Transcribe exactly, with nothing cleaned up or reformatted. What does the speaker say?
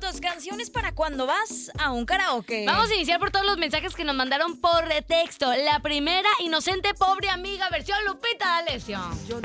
minutos, canciones para cuando vas a un karaoke. Vamos a iniciar por todos los mensajes que nos mandaron por texto. La primera, Inocente Pobre Amiga, versión Lupita D'Alessio.